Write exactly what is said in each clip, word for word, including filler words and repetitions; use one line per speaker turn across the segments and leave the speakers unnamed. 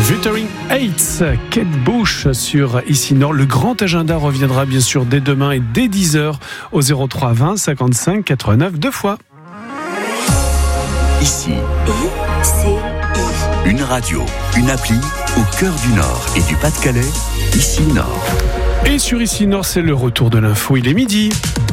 Wuthering Heights, Kate Bush sur Ici Nord. Le grand agenda reviendra bien sûr dès demain et dès dix heures au zéro trois vingt cinquante-cinq quatre-vingt-neuf deux fois.
Ici, une radio, une appli au cœur du Nord et du Pas-de-Calais. Ici Nord.
Et sur Ici Nord, c'est le retour de l'info. Il est midi.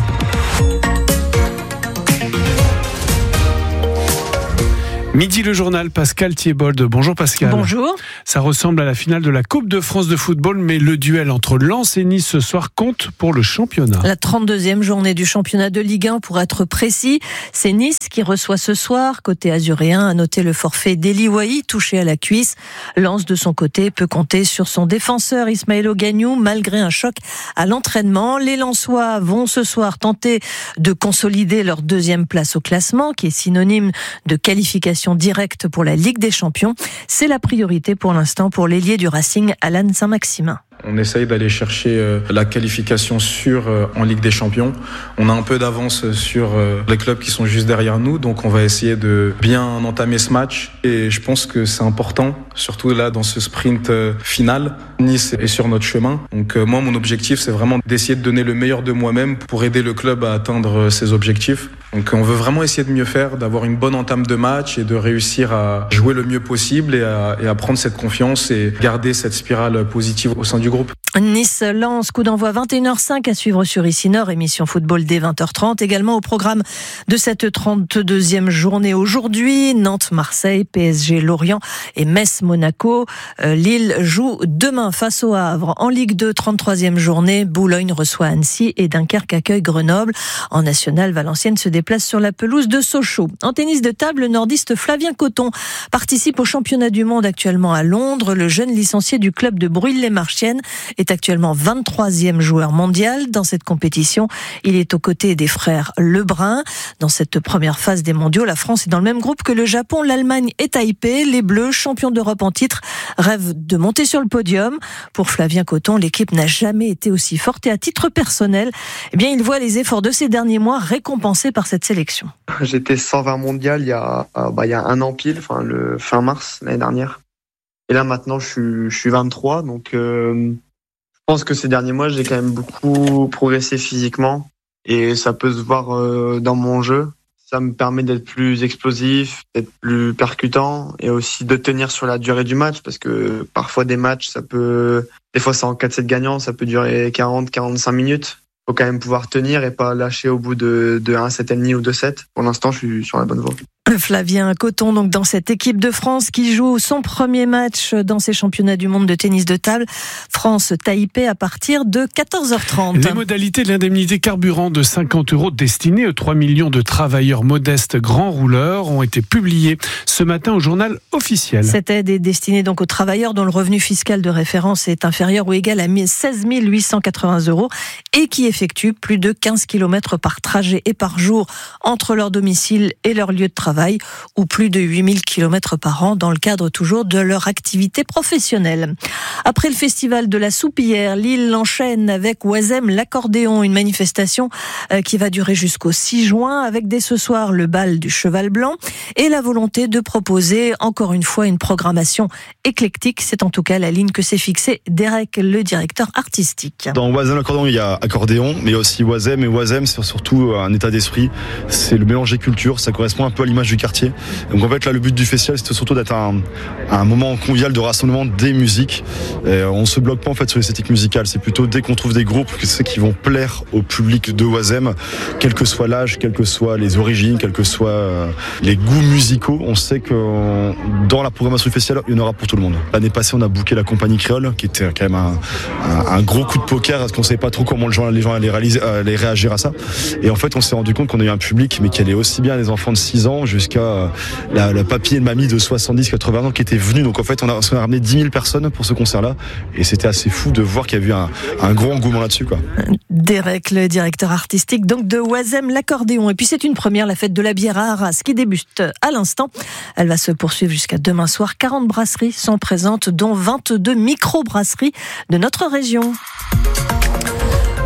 Midi le journal, Pascal Thiébold. Bonjour Pascal.
Bonjour.
Ça ressemble à la finale de la Coupe de France de football, mais le duel entre Lens et Nice ce soir compte pour le championnat.
La trente-deuxième journée du championnat de Ligue un, pour être précis. C'est Nice qui reçoit ce soir. Côté azuréen, à noter le forfait d'Eli Wahi, touché à la cuisse. Lens, de son côté, peut compter sur son défenseur Ismaël Ogagnou, malgré un choc à l'entraînement. Les Lensois vont ce soir tenter de consolider leur deuxième place au classement, qui est synonyme de qualification directe pour la Ligue des Champions. C'est la priorité pour l'instant pour l'ailier du Racing, Alan Saint-Maximin.
On essaye d'aller chercher la qualification sûre en Ligue des Champions. On a un peu d'avance sur les clubs qui sont juste derrière nous, donc on va essayer de bien entamer ce match. Et je pense que c'est important, surtout là dans ce sprint final. Nice est sur notre chemin. Donc moi, mon objectif, c'est vraiment d'essayer de donner le meilleur de moi-même pour aider le club à atteindre ses objectifs. Donc on veut vraiment essayer de mieux faire, d'avoir une bonne entame de match et de réussir à jouer le mieux possible et à, et à prendre cette confiance et garder cette spirale positive au sein du groupe.
Nice-Lens, coup d'envoi vingt et une heures cinq à suivre sur Ici Nord, émission football dès vingt heures trente. Également au programme de cette trente-deuxième journée aujourd'hui, Nantes-Marseille, P S G-Lorient et Metz-Monaco. Euh, Lille joue demain face au Havre. En Ligue deux, trente-troisième journée, Boulogne reçoit Annecy et Dunkerque accueille Grenoble. En national, Valenciennes se déplace sur la pelouse de Sochaux. En tennis de table, le nordiste Flavien Coton participe au championnat du monde actuellement à Londres. Le jeune licencié du club de Brûle-les-Marchiennes est actuellement vingt-troisième joueur mondial dans cette compétition. Il est aux côtés des frères Lebrun. Dans cette première phase des mondiaux, la France est dans le même groupe que le Japon, l'Allemagne et Taipei. Les Bleus, champions d'Europe en titre, rêvent de monter sur le podium. Pour Flavien Coton, l'équipe n'a jamais été aussi forte et à titre personnel, eh bien, il voit les efforts de ces derniers mois récompensés par cette sélection.
J'étais cent vingt mondial il y a, bah, il y a un an pile, enfin, le fin mars l'année dernière. Et là, maintenant, je suis, je suis vingt-trois, donc euh, je pense que ces derniers mois, j'ai quand même beaucoup progressé physiquement et ça peut se voir euh, dans mon jeu. Ça me permet d'être plus explosif, d'être plus percutant et aussi de tenir sur la durée du match parce que parfois des matchs, ça peut, des fois c'est en quatre sept gagnants, ça peut durer quarante à quarante-cinq minutes. Faut quand même pouvoir tenir et pas lâcher au bout de, de un sept virgule cinq ou deux sept. Pour l'instant, je suis sur la bonne voie.
Flavien Coton, donc dans cette équipe de France qui joue son premier match dans ces championnats du monde de tennis de table, France-Taipei à partir de quatorze heures trente.
Les modalités de l'indemnité carburant de cinquante euros destinée aux trois millions de travailleurs modestes grands rouleurs ont été publiées ce matin au journal officiel.
Cette aide est destinée donc aux travailleurs dont le revenu fiscal de référence est inférieur ou égal à seize mille huit cent quatre-vingts euros et qui effectuent plus de quinze kilomètres par trajet et par jour entre leur domicile et leur lieu de travail, ou plus de huit mille kilomètres par an dans le cadre toujours de leur activité professionnelle. Après le festival de la soupe hier, Lille enchaîne avec Oisem l'accordéon, une manifestation qui va durer jusqu'au six juin avec dès ce soir le bal du Cheval Blanc et la volonté de proposer encore une fois une programmation éclectique. C'est en tout cas la ligne que s'est fixée Derek, le directeur artistique.
Dans Oisem l'accordéon, il y a accordéon, mais aussi Oisem, et Oisem c'est surtout un état d'esprit, c'est le mélange des cultures, ça correspond un peu à l'image du quartier. Donc en fait là le but du festival c'était surtout d'être un, un moment convivial de rassemblement des musiques. Et on se bloque pas en fait sur l'esthétique musicale, c'est plutôt dès qu'on trouve des groupes qui vont plaire au public de Oisem, quel que soit l'âge, quelles que soient les origines, quels que soient les goûts musicaux, on sait que dans la programmation du festival il y en aura pour tout le monde. L'année passée on a booké la compagnie créole qui était quand même un, un, un gros coup de poker parce qu'on savait pas trop comment les gens allaient, réaliser, allaient réagir à ça. Et en fait on s'est rendu compte qu'on a eu un public mais qui allait aussi bien des enfants de six ans jusqu'à la, la papy et de mamie de soixante-dix à quatre-vingts ans qui étaient venus. Donc en fait on a, on a ramené dix mille personnes pour ce concert-là et c'était assez fou de voir qu'il y a eu un, un gros engouement là-dessus, quoi.
Derek, le directeur artistique donc de Oisem l'accordéon. Et puis c'est une première, la fête de la bière à Arras qui débute à l'instant. Elle va se poursuivre jusqu'à demain soir. quarante brasseries sont présentes dont vingt-deux micro-brasseries de notre région.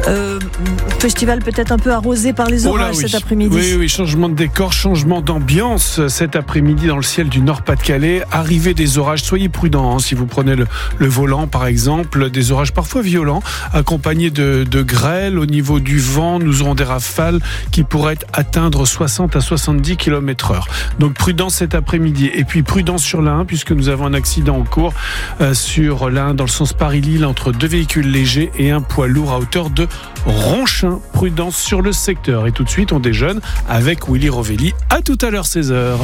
Euh, festival peut-être un peu arrosé par les orages oh là, oui. cet après-midi.
Oui, oui, changement de décor, changement d'ambiance cet après-midi dans le ciel du Nord-Pas-de-Calais. Arrivée des orages, soyez prudents hein, si vous prenez le, le volant par exemple. Des orages parfois violents, accompagnés de, de grêle. Au niveau du vent, nous aurons des rafales qui pourraient atteindre soixante à soixante-dix kilomètres heure. Donc prudence cet après-midi. Et puis prudence sur l'A un puisque nous avons un accident en cours euh, sur l'A un dans le sens Paris-Lille entre deux véhicules légers et un poids lourd à hauteur de Ronchin. Prudence sur le secteur. Et tout de suite, on déjeune avec Willy Rovelli. À tout à l'heure, seize heures.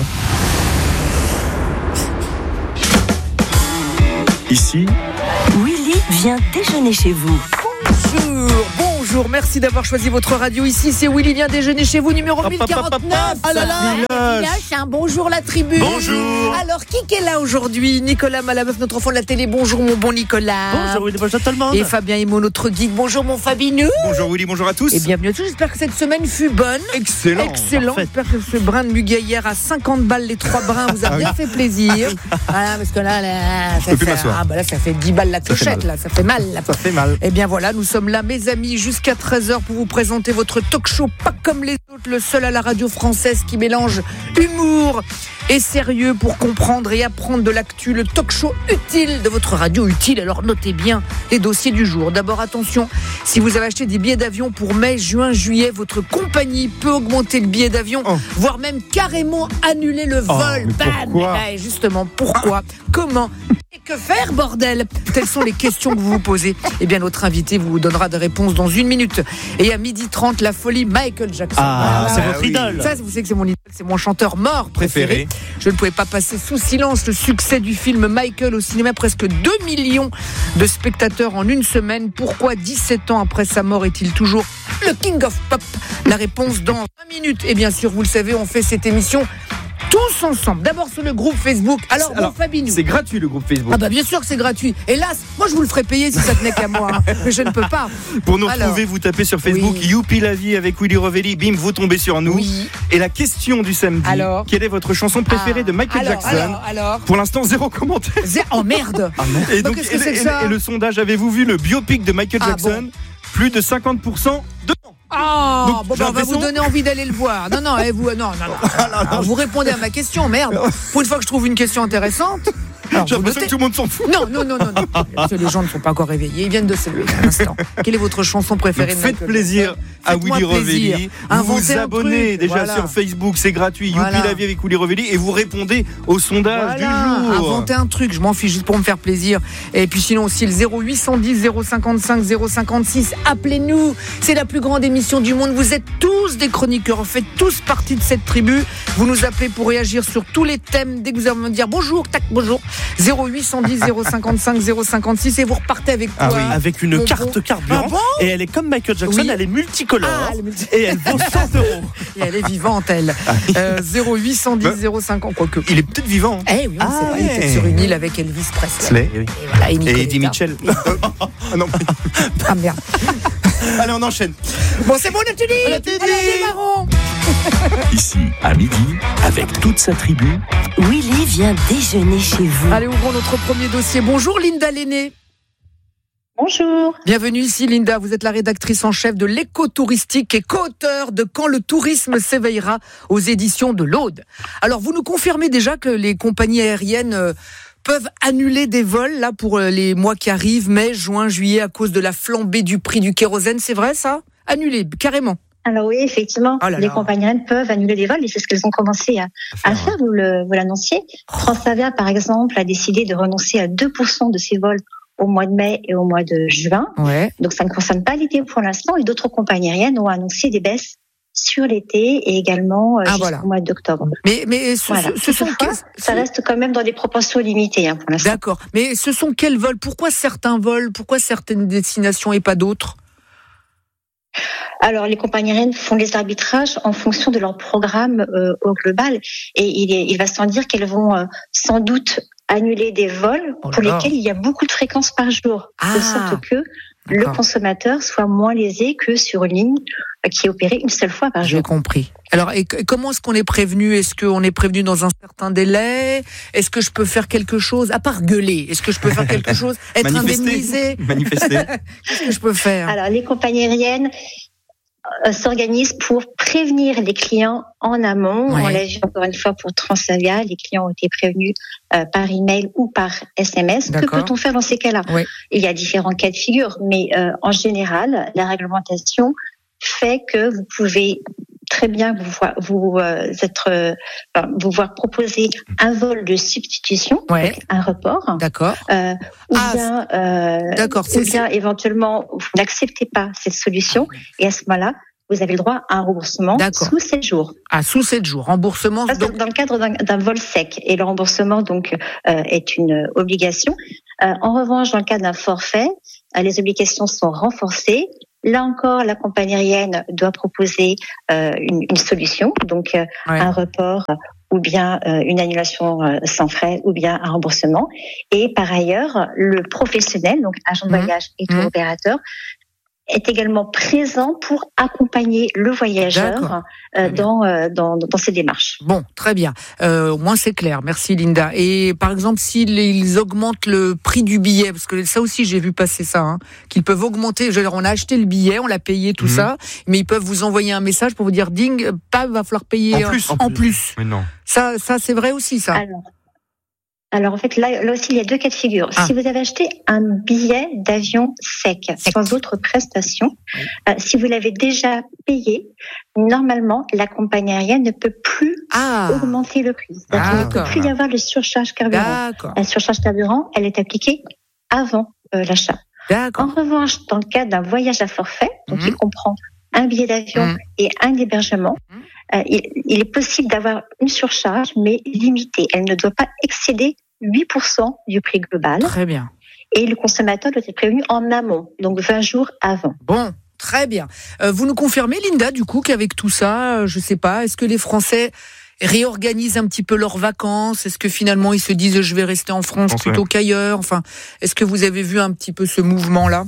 Ici,
Willy vient déjeuner chez vous.
Bonjour, bonjour, merci d'avoir choisi votre radio. Ici, c'est Willy vient déjeuner chez vous, numéro mille quarante-neuf.
Ah là là, village, un bonjour la tribu.
Bonjour. Alors, qui est là aujourd'hui? Nicolas Malameuf, notre enfant de la télé. Bonjour, mon bon Nicolas.
Bonjour Willy, bonjour tout le monde.
Et Fabien Imo, notre geek. Bonjour, mon Fabinou.
Bonjour Willy, bonjour à tous.
Et bienvenue à tous. J'espère que cette semaine fut bonne.
Excellent.
Excellent. Parfait. J'espère que ce brin de muguet hier à cinquante balles les trois brins vous a ah bien oui. fait plaisir. Voilà, parce que là, là, ça fait, ah, bah là, ça fait dix balles la clochette, là. Ça fait mal. Là.
Ça fait mal.
Et bien voilà, nous sommes là, mes amis, jusqu'à treize heures pour vous présenter votre talk show pas comme les autres, le seul à la radio française qui mélange humour et sérieux pour comprendre et apprendre de l'actu, le talk show utile de votre radio utile. Alors notez bien les dossiers du jour. D'abord attention, si vous avez acheté des billets d'avion pour mai, juin, juillet, votre compagnie peut augmenter le billet d'avion, oh. voire même carrément annuler le
oh,
vol. Bam,
pourquoi
ben, justement, pourquoi, comment et que faire, bordel? Telles sont les questions que vous vous posez. Eh bien, notre invité vous donnera des réponses dans une minute. Et à midi trente, la folie Michael Jackson.
Ah,
voilà.
c'est votre oui. idole.
Ça, vous savez que c'est mon idole, c'est mon chanteur mort préféré. préféré. Je ne pouvais pas passer sous silence le succès du film Michael au cinéma. Presque deux millions de spectateurs en une semaine. Pourquoi, dix-sept ans après sa mort, est-il toujours le King of Pop? La réponse dans vingt minutes. Et bien sûr, vous le savez, on fait cette émission tous ensemble. D'abord sur le groupe Facebook. Alors,
Alors
bon, Fabinou.
C'est gratuit le groupe Facebook.
Ah bah bien sûr que c'est gratuit. Hélas, moi je vous le ferais payer si ça tenait qu'à moi. Hein. Mais je ne peux pas.
Pour nous
Alors,
retrouver, vous tapez sur Facebook
oui.
Youpi la vie avec Willy Rovelli. Bim, vous tombez sur nous.
Oui.
Et la question du samedi.
Alors
quelle est votre chanson préférée
ah.
de Michael
alors,
Jackson?
alors, alors
Pour l'instant, zéro commentaire.
Zé- oh merde.
Ah, et donc,
qu'est-ce que
et,
c'est que
et,
ça
et le sondage, avez-vous vu le biopic de Michael
ah,
Jackson?
bon.
Plus de cinquante pour cent de non.
Oh,
Donc,
bon, bah, on va vous donner envie d'aller le voir. Non, non, eh, vous, non, non, non. Alors, vous répondez à ma question, merde. Pour une fois que je trouve une question intéressante. Alors,
j'ai l'impression que tout le monde s'en fout.
Non, non, non, non, non. Parce que les gens ne sont pas encore réveillés. Ils viennent de se lever à l'instant. Quelle est votre chanson préférée?
Donc, faites plaisir à Willy Rovelli. Vous vous abonnez déjà
voilà.
sur Facebook, c'est gratuit.
Voilà.
Youpi la vie avec Willy Rovelli et vous répondez au sondage
voilà.
du jour.
Inventez un truc, je m'en fiche juste pour me faire plaisir. Et puis sinon aussi le zéro huit cent dix zéro cinquante-cinq zéro cinquante-six. Appelez-nous. C'est la plus grande émission du monde. Vous êtes tous des chroniqueurs. Vous faites tous partie de cette tribu. Vous nous appelez pour réagir sur tous les thèmes. Dès que vous allez me dire bonjour, tac, bonjour. zéro huit cent dix zéro cinquante-cinq zéro cinquante-six et vous repartez avec quoi?
Ah oui, avec une
Mon
carte
bon.
carburant.
Ah bon?
Et elle est comme Michael Jackson,
Oui.
elle est multicolore.
Ah, elle est multi-
Et elle vaut cent euros.
Et elle est vivante, elle. Euh, zéro huit cent dix zéro cinquante, quoique.
Il est peut-être vivant.
Eh oui, on
Ah
sait pas. Il
ouais.
était sur une île avec Elvis Presley.
Slay, oui.
Et voilà, et,
Et
Nicoletta.
Eddie Mitchell. Ah non.
Ah merde.
Allez, on enchaîne.
Bon, c'est bon, on a tout dit.
On a tout dit.
Allez, démarrons.
ici, à midi, avec toute sa tribu,
Willy vient déjeuner chez vous.
Allez, ouvrons notre premier dossier. Bonjour Linda Lenné.
Bonjour.
Bienvenue ici Linda, vous êtes la rédactrice en chef de l'éco-touristique et co-auteur de Quand le tourisme s'éveillera aux éditions de l'Aude. Alors vous nous confirmez déjà que les compagnies aériennes euh, peuvent annuler des vols là pour euh, les mois qui arrivent, mai, juin, juillet, à cause de la flambée du prix du kérosène, c'est vrai ça? Annuler, carrément.
Alors oui, effectivement,
Oh là
les
là.
compagnies aériennes peuvent annuler des vols et c'est ce qu'elles ont commencé à, à faire, vous, le, vous l'annonciez. Transavia, par exemple, a décidé de renoncer à deux pour cent de ses vols au mois de mai et au mois de juin.
Ouais.
Donc ça ne concerne pas l'été pour l'instant et d'autres compagnies aériennes ont annoncé des baisses sur l'été et également euh,
Ah,
jusqu'au
voilà.
mois d'octobre.
Mais, mais ce,
Voilà.
ce- ce sont
Toutefois,
que-
ça reste quand même dans des proportions limitées hein, pour l'instant.
D'accord. Mais ce sont quels vols? Pourquoi certains vols? Pourquoi certaines destinations et pas d'autres?
Alors, les compagnies aériennes font les arbitrages en fonction de leur programme euh, au global et il, est, il va sans dire qu'elles vont euh, sans doute annuler des vols
Oh là
pour
là.
lesquels il y a beaucoup de fréquences par jour,
Ah,
de sorte que le
d'accord.
consommateur soit moins lésé que sur une ligne euh, qui est opérée une seule fois par
J'ai
jour.
compris. Alors, et, et comment est-ce qu'on est prévenu? Est-ce qu'on est prévenu dans un certain délai? Est-ce que je peux faire quelque chose, à part gueuler? Est-ce que je peux faire quelque chose? Être indemnisé?
Manifester.
Qu'est-ce que je peux faire?
Alors, les compagnies aériennes euh, s'organisent pour prévenir les clients en amont.
Ouais.
On l'a vu encore une fois pour Transavia, les clients ont été prévenus euh, par email ou par S M S. Que
D'accord.
peut-on faire dans ces cas-là?
Ouais.
Il y a différents cas de figure, mais euh, en général, la réglementation fait que vous pouvez très bien vous voir, vous euh, être, euh, enfin, vous voir proposer un vol de substitution,
Ouais.
donc un report,
D'accord.
euh, ou
Ah,
bien, euh,
d'accord,
ou
c'est-
bien éventuellement vous n'acceptez pas cette solution et à ce moment-là vous avez le droit à un remboursement
D'accord.
sous sept jours.
À sous sept jours. Remboursement.
Ça, c'est
Donc,
dans le cadre d'un, d'un vol sec et le remboursement donc euh, est une obligation. Euh, en revanche, dans le cas d'un forfait, euh, les obligations sont renforcées. Là encore, la compagnie aérienne doit proposer euh, une, une solution, donc euh,
Ouais.
un report euh, ou bien euh, une annulation euh, sans frais ou bien un remboursement. Et par ailleurs, le professionnel, donc agent de
Mhm.
voyage et
Mhm.
tour opérateur, est également présent pour accompagner le voyageur
D'accord.
euh,
Très bien.
dans, euh, dans dans ses démarches.
Bon, très bien. Euh, au moins c'est clair. Merci Linda. Et par exemple, s'ils ils augmentent le prix du billet, parce que ça aussi j'ai vu passer ça, hein, qu'ils peuvent augmenter. Je veux dire, on a acheté le billet, on l'a payé, tout
Mhm.
ça, mais ils peuvent vous envoyer un message pour vous dire ding, pas va falloir payer
En
euh,
plus.
En plus.
Mais non.
Ça, ça c'est vrai aussi ça.
Alors, alors en fait, là, là aussi, il y a deux cas de figure.
Ah.
Si vous avez acheté un billet d'avion sec, sans autre prestation, euh, si vous l'avez déjà payé, normalement, la compagnie aérienne ne peut plus
Ah,
augmenter le prix.
Ah,
C'est-à-dire qu'il ne
d'accord.
peut plus y avoir de surcharge carburant.
d'accord,
La surcharge carburant, elle est appliquée avant euh, l'achat. En
d'accord.
revanche, dans le cas d'un voyage à forfait, donc
Mhm.
il comprend un billet d'avion
Mhm.
et un hébergement,
Mhm.
euh, il, il est possible d'avoir une surcharge, mais limitée. Elle ne doit pas excéder huit pour cent du prix global.
Très bien.
Et le consommateur doit être prévenu en amont, donc vingt jours avant.
Bon, très bien. Euh, vous nous confirmez, Linda, du coup, qu'avec tout ça, euh, je sais pas, est-ce que les Français réorganisent un petit peu leurs vacances? Est-ce que finalement ils se disent je vais rester en France
France,
plutôt
ouais.
qu'ailleurs? Enfin, est-ce que vous avez vu un petit peu ce mouvement-là?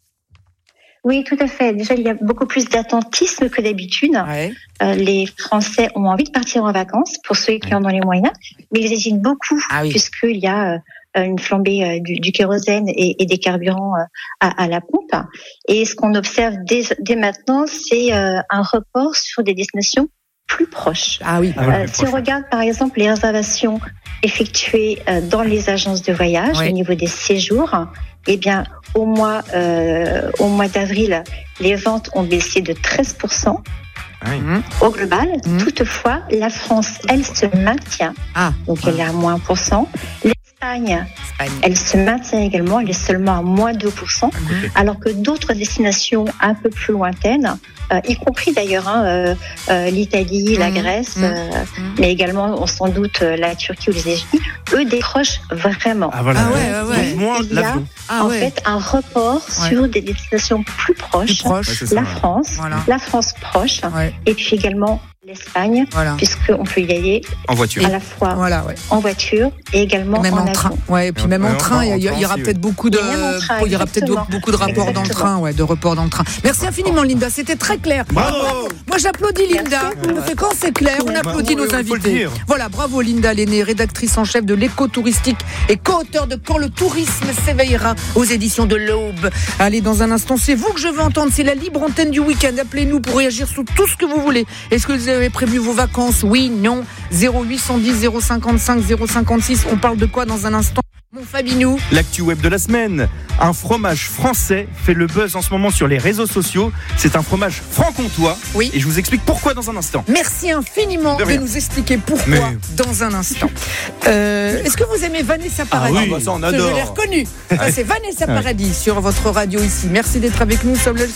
Oui, tout à fait. Déjà, il y a beaucoup plus d'attentisme que d'habitude.
Ouais.
Euh, les Français ont envie de partir en vacances, pour ceux qui en ont les moyens, mais ils hésitent beaucoup,
Ah oui.
puisqu'il y a euh, une flambée euh, du, du kérosène et, et des carburants euh, à, à la pompe. Et ce qu'on observe dès, dès maintenant, c'est euh, un report sur des destinations plus proches.
Ah oui.
Euh, si on regarde par exemple les réservations effectuées euh, dans les agences de voyage
Ouais.
au niveau des séjours, eh bien au mois euh, au mois d'avril, les ventes ont baissé de treize pour cent
Ah oui.
Mmh.
au global.
Mhm.
Toutefois, la France, elle se maintient,
Ah,
donc elle est à moins un pour cent. L'Espagne,
Espagne.
elle se maintient également, elle est seulement à moins deux pour cent,
Mhm.
alors que d'autres destinations un peu plus lointaines, euh, y compris d'ailleurs hein, euh, euh, l'Italie, la
Mhm.
Grèce,
Mhm.
euh,
Mhm.
mais également sans doute euh, la Turquie ou les Égyptes, eux décrochent vraiment.
Ah voilà.
Ah ouais, ouais, ouais.
Donc, moins
Il y a
l'avion.
Ah
en
ouais.
fait un report
Ouais.
sur des destinations plus proches,
Plus proche.
Ouais, c'est ça,
la
ouais.
France,
Voilà.
la France proche,
Ouais.
et puis également l'Espagne,
Voilà.
puisqu'on peut y aller
En voiture.
à la fois
Voilà, ouais.
en voiture et également
Même
en,
en
avion.
train. Ouais, et puis
Et
même
en-
en
en
train,
train,
il y, a-
en
il y aura
train
peut-être
aussi,
beaucoup de,
Et même en train,
il y aura peut-être
exactement.
beaucoup de rapports dans le
Exactement.
train, ouais, de reports dans le train. Merci infiniment, Linda. C'était très clair.
Bravo.
Moi, j'applaudis Linda.
Merci.
Quand c'est clair, on
Bah,
applaudit
oui,
nos
il faut le
invités.
dire.
Voilà, bravo Linda Lenné, rédactrice en chef de l'éco-touristique et co-auteur de Quand le tourisme s'éveillera aux éditions de l'Aube. Allez, dans un instant, c'est vous que je veux entendre. C'est la libre antenne du week-end. Appelez-nous pour réagir sur tout ce que vous voulez. Est-ce que vous avez prévu vos vacances? Oui, non. zéro huit cent dix, zéro cinquante-cinq, zéro cinquante-six. On parle de quoi dans un instant? Mon Fabinou.
L'actu web de la semaine. Un fromage français fait le buzz en ce moment sur les réseaux sociaux. C'est un fromage franc-comtois.
Oui.
Et je vous explique pourquoi dans un instant.
Merci infiniment
De
de,
rien.
nous expliquer pourquoi
Mais-
dans un instant. Euh, Est-ce que vous aimez Vanessa Paradis?
oui, bah ça, on
Parce que
adore.
Je l'ai reconnu. Ça, c'est Vanessa Paradis sur votre radio ici. Merci d'être avec nous. Nous sommes là jusqu'à